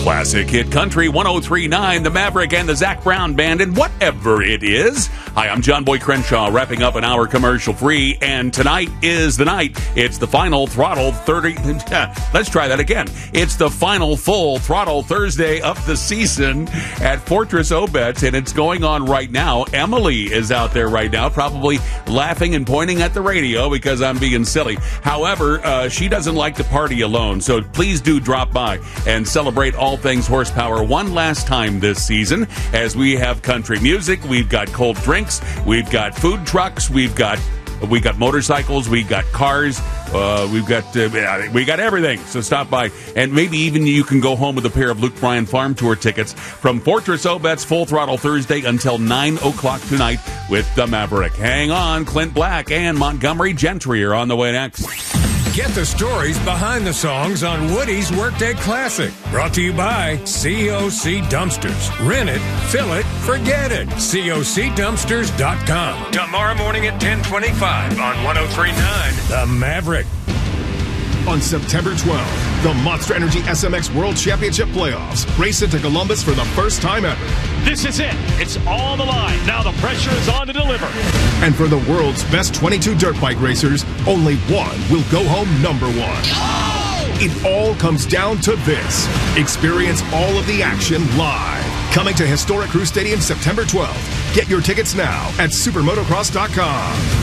Classic Hit Country 103.9, The Maverick and the Zac Brown Band, and whatever it is. Hi, I'm John Boy Crenshaw, wrapping up an hour commercial-free, and tonight is the night. It's the final Throttle 30... Let's try that again. It's the final full Throttle Thursday of the season at Fortress Obetz, and it's going on right now. Emily is out there right now, probably laughing and pointing at the radio because I'm being silly. However, she doesn't like to party alone, so please do drop by and celebrate all things horsepower one last time this season, as we have country music, we've got cold drinks, we've got food trucks, we got motorcycles, we got cars, we got everything. So stop by, and maybe even you can go home with a pair of Luke Bryan Farm Tour tickets from Fortress Obetz. Full Throttle Thursday until 9 o'clock tonight with the Maverick. Hang on, Clint Black and Montgomery Gentry are on the way next. Get the stories behind the songs on Woody's Workday Classic. Brought to you by COC Dumpsters. Rent it, fill it, forget it. COCDumpsters.com. Tomorrow morning at 10:25 on 103.9 The Maverick. On September 12th, the Monster Energy SMX World Championship Playoffs race into Columbus for the first time ever. This is it. It's all the line. Now the pressure is on to deliver. And for the world's best 22 dirt bike racers, only one will go home number one. Oh! It all comes down to this. Experience all of the action live. Coming to Historic Crew Stadium September 12th. Get your tickets now at supermotocross.com.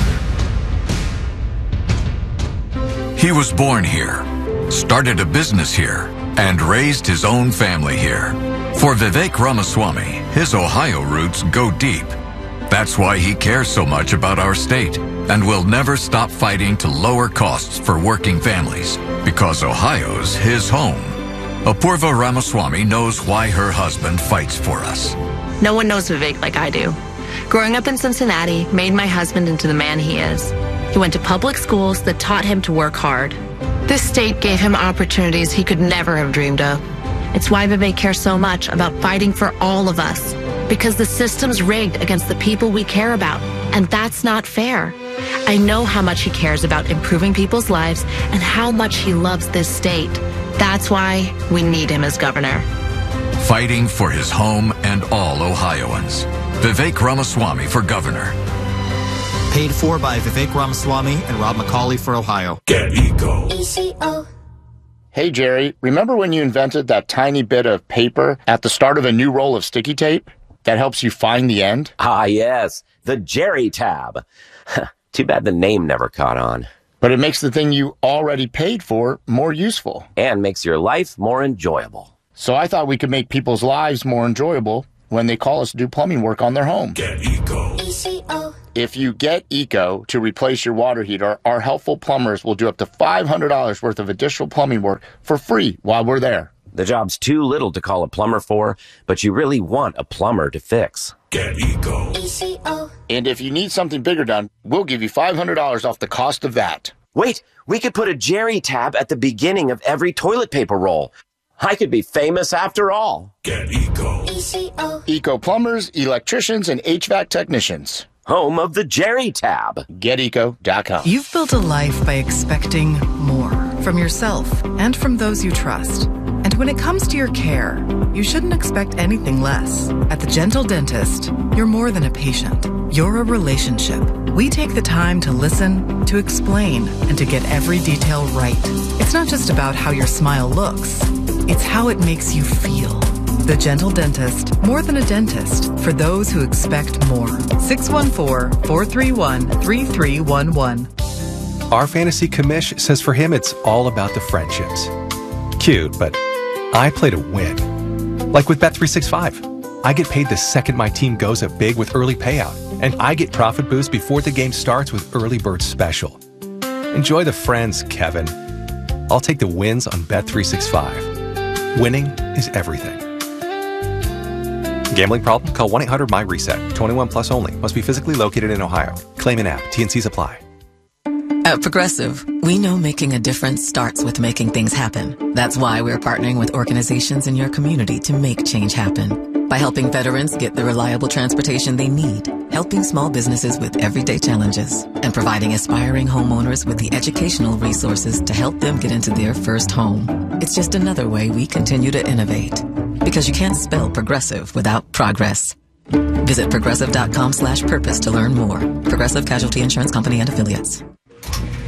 He was born here, started a business here, and raised his own family here. For Vivek Ramaswamy, his Ohio roots go deep. That's why he cares so much about our state and will never stop fighting to lower costs for working families, because Ohio's his home. Apurva Ramaswamy knows why her husband fights for us. No one knows Vivek like I do. Growing up in Cincinnati made my husband into the man he is. He went to public schools that taught him to work hard. This state gave him opportunities he could never have dreamed of. It's why Vivek cares so much about fighting for all of us, because the system's rigged against the people we care about, and that's not fair. I know how much he cares about improving people's lives and how much he loves this state. That's why we need him as governor. Fighting for his home and all Ohioans. Vivek Ramaswamy for governor. Paid for by Vivek Ramaswamy and Rob McCauley for Ohio. Get Eco. ECO. Hey, Jerry, remember when you invented that tiny bit of paper at the start of a new roll of sticky tape that helps you find the end? Ah, yes, the Jerry tab. Too bad the name never caught on. But it makes the thing you already paid for more useful. And makes your life more enjoyable. So I thought we could make people's lives more enjoyable when they call us to do plumbing work on their home. Get Eco. ECO. If you get Eco to replace your water heater, our helpful plumbers will do up to $500 worth of additional plumbing work for free while we're there. The job's too little to call a plumber for, but you really want a plumber to fix. Get Eco. ECO. And if you need something bigger done, we'll give you $500 off the cost of that. Wait, we could put a Jerry tab at the beginning of every toilet paper roll. I could be famous after all. Get Eco. ECO. Eco plumbers, electricians, and HVAC technicians. Home of the Jerry tab. GetEco.com. You've built a life by expecting more from yourself and from those you trust. And when it comes to your care, you shouldn't expect anything less. At the Gentle Dentist, you're more than a patient. You're a relationship. We take the time to listen, to explain, and to get every detail right. It's not just about how your smile looks. It's how it makes you feel. The Gentle Dentist, more than a dentist, for those who expect more. 614-431-3311. Our fantasy commish says for him it's all about the friendships. Cute, but I play to win. Like with Bet365. I get paid the second my team goes up big with early payout, and I get profit boost before the game starts with Early Bird Special. Enjoy the friends, Kevin. I'll take the wins on Bet365. Winning is everything. Gambling problem? Call 1-800-MY-RESET. 21 plus only. Must be physically located in Ohio. Claim in app. T&Cs apply. At Progressive, we know making a difference starts with making things happen. That's why we're partnering with organizations in your community to make change happen. by helping veterans get the reliable transportation they need, helping small businesses with everyday challenges, and providing aspiring homeowners with the educational resources to help them get into their first home. It's just another way we continue to innovate. Because you can't spell progressive without progress. Visit progressive.com/purpose to learn more. Progressive Casualty Insurance Company and Affiliates.